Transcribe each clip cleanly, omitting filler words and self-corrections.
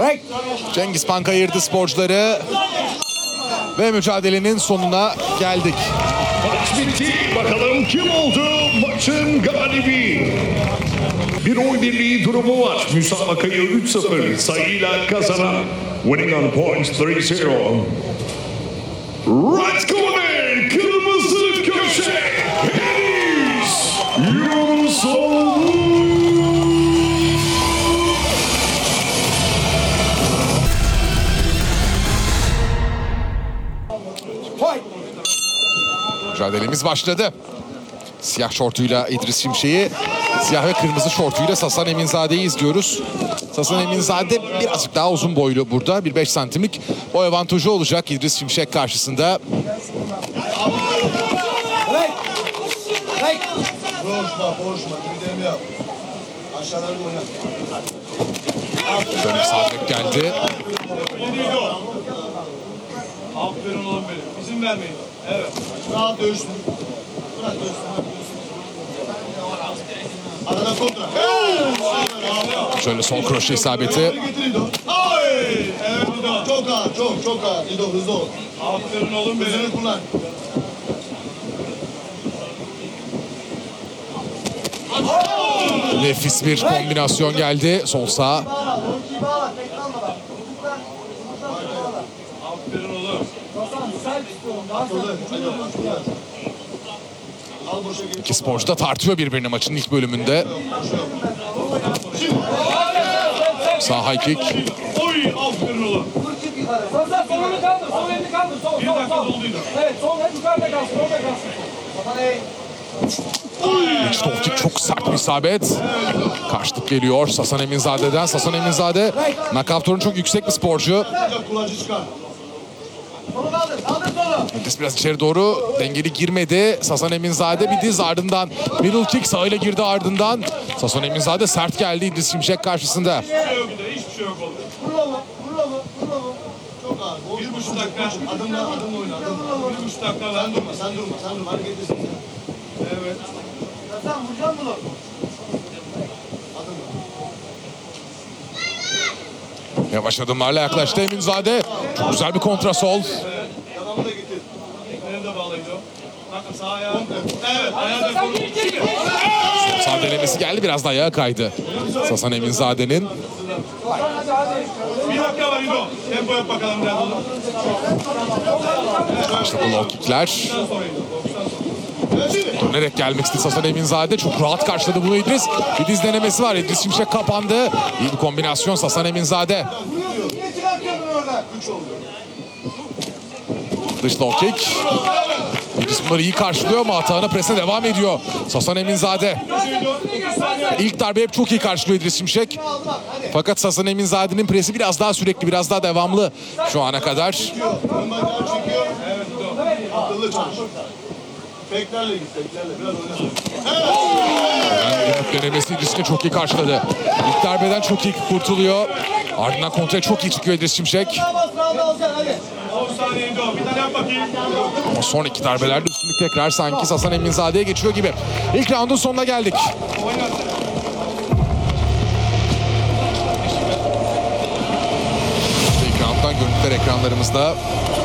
Cengiz Pank ayırdı sporcuları. Ve mücadelenin sonuna geldik. Maç bitti. Bakalım kim oldu maçın galibi? Bir oy birliği durumu var. Müsabakayı 3-0 sayıyla kazanan. Winning on points 3-0. Right corner, kırmızı köşe. Enis Yunusoğlu. Mücadelemiz başladı. Siyah şortuyla İdris Şimşek'i, siyah ve kırmızı şortuyla Sasan Eminzade'yi izliyoruz. Sasan Eminzade birazcık daha uzun boylu burada. Bir 5 santimlik boy avantajı olacak İdris Şimşek karşısında. Şöyle bir sabit geldi. Aferin oğlum benim. İzin vermeyin. Evet. Rahat dövüşsün. Bırak dövüşsün. Arada kontra. Şöyle sol kroşe isabeti. Evet İdo. Çok ağır. Çok ağır. İdo hızlı ol. Aferin oğlum benim. Hızını kullan. Nefis bir kombinasyon geldi. Sol sağ. Aferin oğlum. İki sporcu da tartıyor birbirini maçın ilk bölümünde. Sağ high kick. Oy aferin oğlum. Sağ sol elini kaldır. Sol elini kaldır. Sol. Bir dakika dolduydu. Evet sol hep yukarıda kalsın. Orada kalsın. Top kick çok sert bir isabet. Karşılık geliyor Sasan Eminzade'den. Sasan Eminzade knockout oranı çok yüksek bir sporcu. Kulacı çıkar. İdris biraz içeri doğru dengeli girmedi. Sasan Eminzade bir diz ardından middle kick sağıyla girdi ardından. Sasan Eminzade sert geldi İdris Şimşek karşısında. Hiçbir şey yok İdo. Hiçbir şey yok oğlum. Çok ağır. 1,5 dakika. Adımla oyna. 1,5 dakika ver. Sen durma. Hareket etsin. Evet. Sen vuracağım bunu. Yavaş adımlarla yaklaştı Eminzade. Çok güzel bir kontra sol. Devamı da getir. Ekmeğini de bağlayın İdo. Bakın sağ ayağı. Evet. Ayağı da koru. Sağ denemesi geldi biraz da ayağa kaydı. Sasan Eminzade'nin. Bir dakika var İdo. Tempo yap bakalım biraz oğlum. İşte bu low kickler. Dönerek gelmek istedi Sasan Eminzade. Çok rahat karşıladı bunu İdris. Bir diz denemesi var. İdris Şimşek kapandı. İyi bir kombinasyon Sasan Eminzade. Dış low kick. İdris bunları iyi karşılıyor ama atağına prese devam ediyor. Sasan Eminzade. İlk darbe hep çok iyi karşılıyor İdris Şimşek. Fakat Sasan Eminzade'nin presi biraz daha sürekli, biraz daha devamlı şu ana kadar. Ön bacağı çekiyor. Evet İdo. Akıllı çalış. Teklerle git. Biraz oyna. Yumruk denemesi İdris'ini çok iyi karşıladı. İlk darbeden çok iyi kurtuluyor. Ardından kontraya çok iyi çıkıyor İdris Şimşek. 10 saniye İdo. Bir tane yap bakayım. Ama son iki darbelerde üstünlük tekrar sanki Sasan Eminzade'ye geçiyor gibi. İlk raundun sonuna geldik. İşte ilk rounddan görüntüler ekranlarımızda.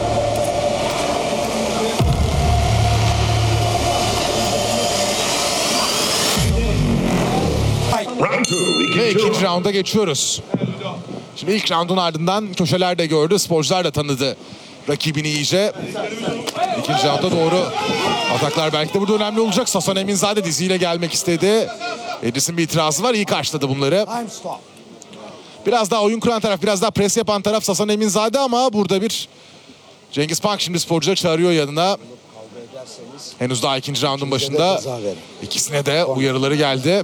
Round 2. Ve ikinci rounda geçiyoruz. Şimdi ilk roundun ardından köşelerde gördü. Sporcular da tanıdı rakibini iyice. İkinci rounda doğru ataklar belki de burada önemli olacak. Sasan Eminzade diziyle gelmek istedi. İdris'in bir itirazı var. İyi karşıladı bunları. Biraz daha oyun kuran taraf, biraz daha pres yapan taraf Sasan Eminzade ama burada bir Cengiz Pank şimdi sporcuları çağırıyor yanına. Henüz daha ikinci roundun başında. İkisine de uyarıları geldi.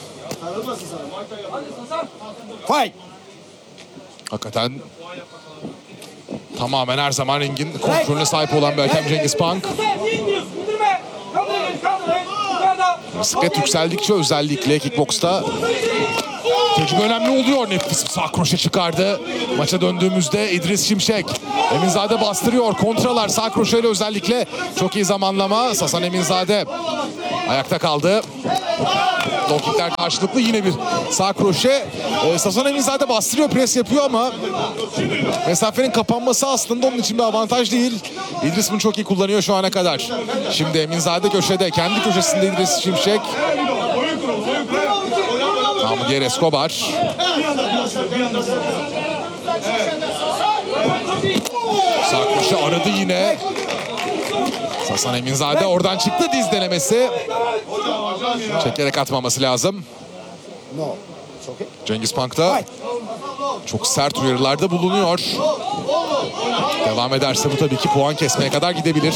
Hakikaten tamamen her zaman ringin kontrolüne sahip olan bir hakem Cengiz Pank. Bisiklet yükseldikçe özellikle kickboksta tecrübe önemli oluyor. Nefis sağ kroşe çıkardı. Maça döndüğümüzde İdris Şimşek. Eminzade bastırıyor. Kontralar sağ kroşeyle özellikle çok iyi zamanlama. Sasan Eminzade ayakta kaldı. Low kickler karşılıklı, yine bir sağ kroşe. Sazan Eminzade bastırıyor, pres yapıyor ama mesafenin kapanması aslında onun için bir avantaj değil. İdris bunu çok iyi kullanıyor şu ana kadar. Şimdi Eminzade köşede, kendi köşesinde İdris Şimşek. Namıger Escobar. Sağ köşe aradı yine. Hasan Eminzade oradan çıktı, diz denemesi. Çekerek atmaması lazım. Cengiz Punk da çok sert uyarılarda bulunuyor. Devam ederse bu tabii ki puan kesmeye kadar gidebilir.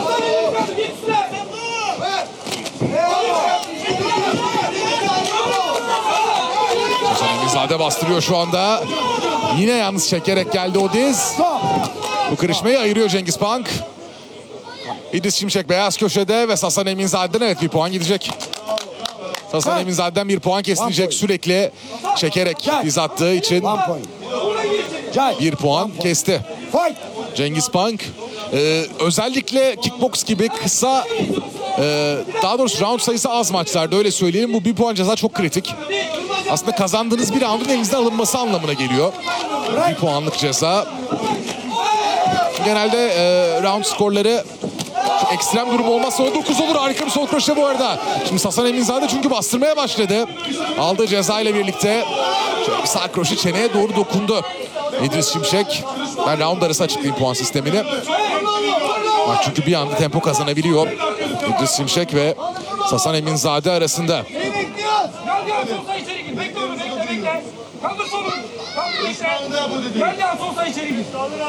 Hasan Eminzade bastırıyor şu anda. Yine yalnız çekerek geldi o diz. Bu kırışmayı ayırıyor Cengiz Punk. İdris Şimşek beyaz köşede ve Hasan Eminzade'den evet bir puan gidecek. Hasan Eminzade'den bir puan kesilecek, sürekli çekerek diz attığı için bir puan kesti. Cengiz Punk özellikle kickbox gibi kısa, daha doğrusu round sayısı az maçlarda, öyle söyleyelim, bu bir puan ceza çok kritik. Aslında kazandığınız bir roundun elinizden alınması anlamına geliyor. Bir puanlık ceza. Genelde round skorları çok ekstrem durum olmazsa o 9 olur. Harika bir sol kroşe bu arada. Şimdi Hasan Eminzade çünkü bastırmaya başladı. Aldığı ceza ile birlikte sağ kroşe çeneye doğru dokundu. İdris Şimşek. Ben round arası açıklayayım puan sistemini. Bak çünkü bir anda tempo kazanabiliyor İdris Şimşek ve Hasan Eminzade arasında. Gel solsa içeri gir. Bekle onu, bekle. Kaldır solunu. Kaldır işte. Gel solsa içeri gir.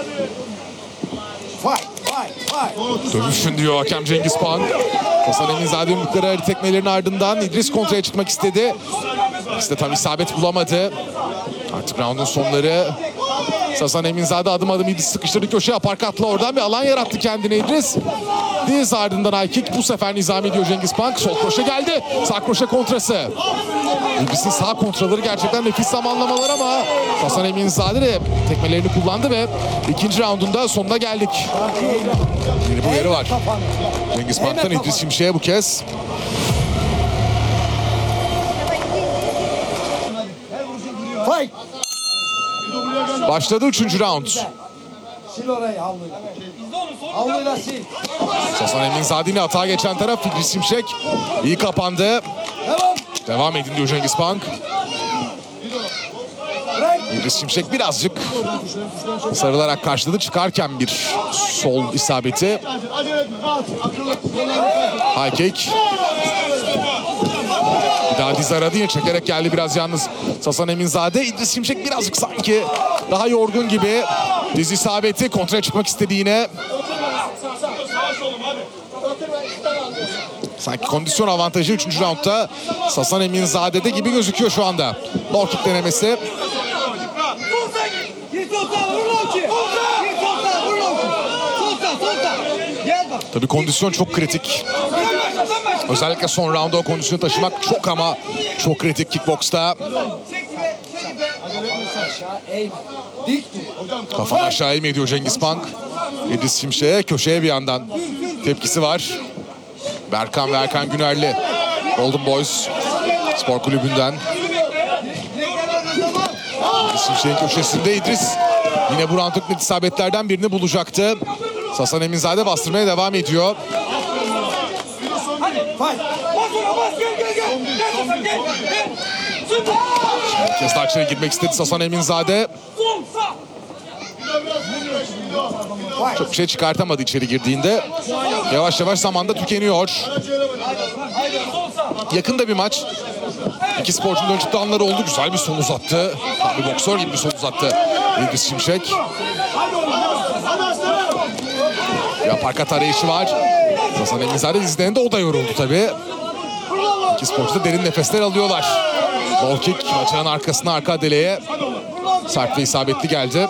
Dövüşün diyor hakem Cengiz Punk. Hasan Eminzade yumrukları tekmelerin ardından İdris kontraya çıkmak istedi. İşte tam isabet bulamadı. Artık roundun sonları. Hasan Eminzade adım adım İdris sıkıştırdı köşeye, aparkatla oradan bir alan yarattı kendine İdris. Diz ardından high kick, bu sefer nizam ediyor Cengiz Punk. Sol kroşe geldi. Sağ kroşe kontrası. İdris'in sağ kontraları gerçekten nefis zamanlamalar ama Hasan Eminzade de tekmelerini kullandı ve ikinci roundunda sonuna geldik. Yine bu uyarı var Cengiz Punk'tan İdris Şimşek'e bu kez. Başladı 3. round. Sil orayı havluyla. Havluyla sil. Hasan Eminzade'nin hata geçen taraf İdris Şimşek. İyi kapandı. Devam edin diyor Cengiz Punk. İdris Şimşek birazcık sarılarak karşıladı. Çıkarken bir sol isabeti. High kick. Bir daha diz aradı, yine çekerek geldi biraz yalnız Hasan Eminzade. İdris Şimşek birazcık sanki daha yorgun gibi. Diz isabeti, kontraya çıkmak istedi yine. Sanki kondisyon avantajı 3. roundda Hasan Eminzade'de gibi gözüküyor şu anda. Low kick denemesi. Tabii kondisyon çok kritik. Özellikle son rounda o kondisyonu taşımak çok ama çok kritik kickboksta. Kafanı aşağı eğme ediyor Cengiz Punk. İdris Şimşek'e köşeye bir yandan tepkisi var. Berkan Günerli, Golden Boys Spor Kulübü'nden. İdris Şimşek'in köşesinde İdris yine bu roundluk net isabetlerden birini bulacaktı. Hasan Eminzade bastırmaya devam ediyor. Bir kez daha içeri girmek istedi Hasan Eminzade. Çok bir şey çıkartamadı içeri girdiğinde. Yavaş yavaş zamanda tükeniyor. Yakında bir maç. İki sporcunun ön çıktı anları oldu. Güzel bir sol uzattı. Tam bir boksör gibi bir sol uzattı İdris Şimşek. Ya parkat arayışı var. Hasan Eminzade dizlerinde, o da yoruldu tabii. İki sporcu da derin nefesler alıyorlar. Low kick maçının arkasına, arka deleğe sert ve isabetli geldi.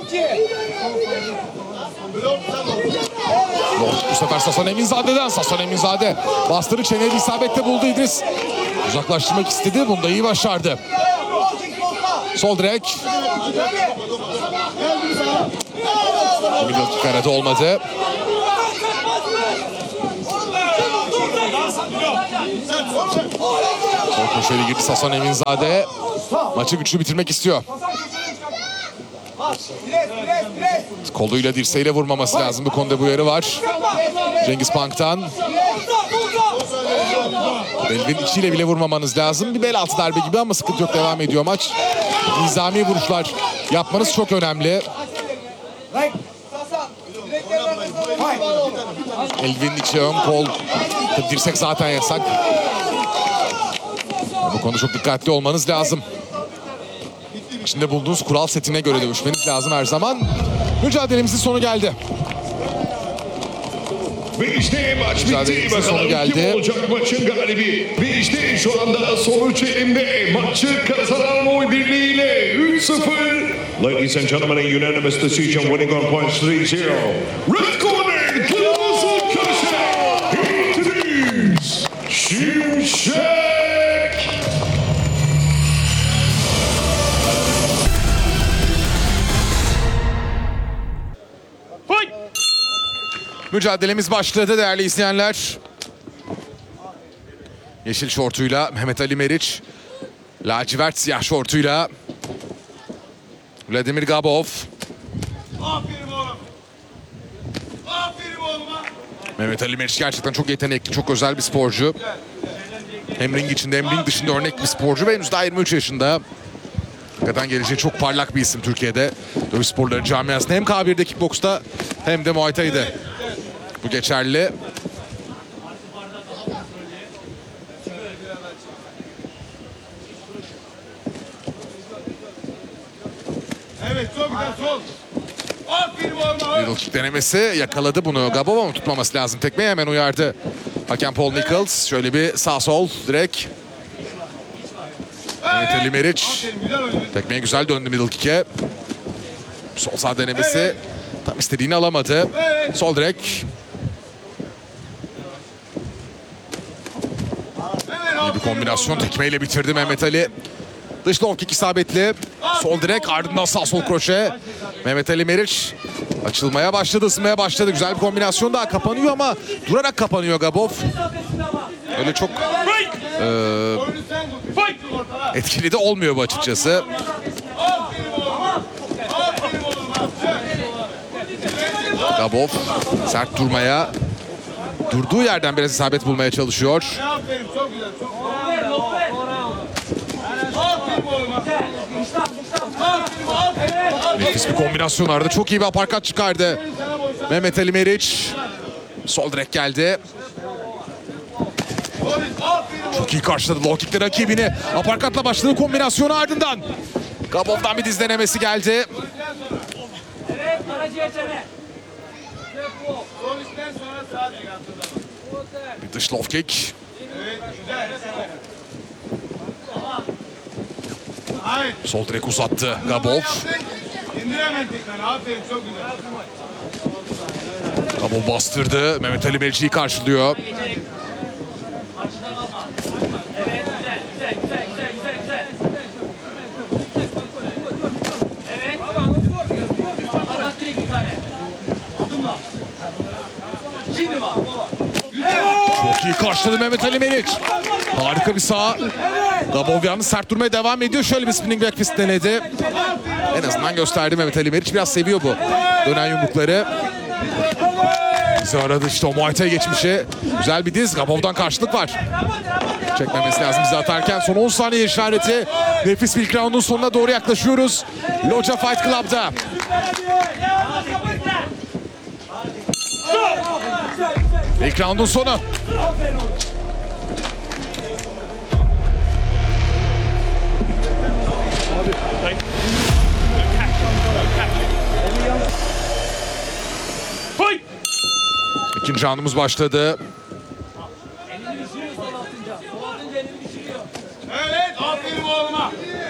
Bu sefer Hasan Eminzade'den. Hasan Eminzade bastırı, çeneye bir isabette buldu İdris. Uzaklaştırmak istedi. Bunu da iyi başardı. Sol direk. Middle kick arada olmadı. Sol Köşeli girdi Sasan Eminzade. Maçı güçlü bitirmek istiyor. Koluyla dirseğiyle vurmaması lazım. Bu konuda bu uyarı var. Cengiz Punk'tan. Elvin içiyle bile vurmamanız lazım. Bir bel altı darbe gibi ama sıkıntı yok. Devam ediyor maç. Nizami vuruşlar yapmanız çok önemli. Elvin içi ön kol. Tabii dirsek zaten yasak. Bu konuda çok dikkatli olmanız lazım. İçinde bulunduğunuz kural setine göre dövüşmeniz lazım her zaman. Mücadelemizin sonu geldi. Ve işte maç bitti. Mücadelemizin sonu Bakalım geldi. kim olacak maçın galibi. Ve işte şu anda sonuç elimde. Maçı kazanan oy birliğiyle 3-0. Ladies and gentlemen, a unanimous decision winning on points 3-0. Red corner, kırmızı köşe. İdris Şimşek. Mücadelemiz başladı değerli izleyenler. Yeşil şortuyla Mehmet Ali Meriç. Lacivert siyah şortuyla Vladimir Gabov. Aferin oğlum. Aferin oğluma. Mehmet Ali Meriç gerçekten çok yetenekli, çok özel bir sporcu. Hem ring içinde hem ring dışında örnek bir sporcu ve henüz daha 23 yaşında. Hakikaten geleceği çok parlak bir isim Türkiye'de. Dövüş sporları camiasında hem K1'de kickboksta hem de Muay Thai'de. Bu geçerli. Evet çok güzel sol. Aferin oğluma. Middle kick denemesi yakaladı bunu. Gabov ama tutmaması lazım. Tekmeyi hemen uyardı. Hakem Paul Nichols. Şöyle bir sağ sol direkt. Mehmet Ali Meriç. Aferin güzel oynadın. Tekmeye güzel döndü middle kick'e. Sol sağ denemesi. Tam istediğini alamadı. Sol direkt. İyi bir kombinasyon. Tekmeyle bitirdi Mehmet Ali. Dış low kick isabetli. Sol direkt ardından sağ sol kroşe. Mehmet Ali Meriç açılmaya başladı, ısınmaya başladı. Güzel bir kombinasyon daha kapanıyor ama durarak kapanıyor Gabov. Öyle çok Oyunu sen tut. etkili de olmuyor bu açıkçası. Aferin oğluma. Aferin oğluma. Gabov sert durmaya, durduğu yerden biraz isabet bulmaya çalışıyor. Aferin çok güzel. Çok güzel. Aferin oğluma. Aferin. Aferin. Nefis bir kombinasyon vardı. Çok iyi bir aparkat çıkardı. Mehmet Ali Meriç. Sol direkt geldi. Aferin. Çok iyi karşıladı low kick'te rakibini. Aparkatla başladı kombinasyonu ardından. Gabov'dan bir diz denemesi geldi. Evet, karaciğer çene. Sol üstten sonra sağ dik altında. Bir dış low kick. Evet güzel. Hayır. Sol direkt uzattı Gabov. İndir hemen tekrar. Aferin çok güzel. Gabov bastırdı. Mehmet Ali Meriç'i karşılıyor. Evet. Atak direkt bir tane. Adımla. Şimdi bak. Çok iyi karşıladı Mehmet Ali Meriç. Harika bir sağ. Gabov yalnız sert durmaya devam ediyor. Şöyle bir spinning back fist denedi. En azından gösterdi Mehmet Ali Meriç. Biraz seviyor bu dönen yumrukları. Bizi aradı işte o Muay Thai geçmişi. Güzel bir diz. Gabov'dan karşılık var. Çekmemesi lazım bizi atarken. Son 10 saniye işareti. Nefis bir ilk roundun sonuna doğru yaklaşıyoruz. Loca Fight Club'da. İlk roundun sonu. İkinci roundumuz başladı. Evet aferin oğluma.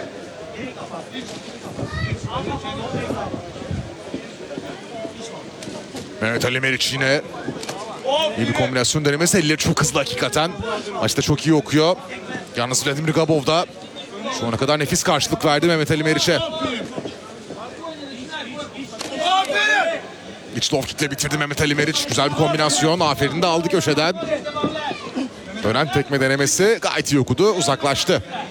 Mehmet Ali Meriç yine iyi bir kombinasyon denemesi. Elleri çok hızlı hakikaten. Maçta çok iyi okuyor. Yalnız Vladimir Gabov da şu ana kadar nefis karşılık verdi Mehmet Ali Meriç'e. Aferin. İç low kick'le bitirdi Mehmet Ali Meriç. Güzel bir kombinasyon. Aferin de aldı köşeden. Dönen tekme denemesi gayet iyi okudu. Uzaklaştı.